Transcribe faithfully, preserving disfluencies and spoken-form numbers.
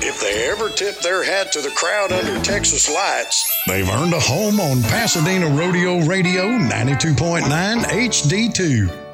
If they ever tip their hat to the crowd under Texas lights, they've earned a home on Pasadena Rodeo Radio ninety-two point nine H D two.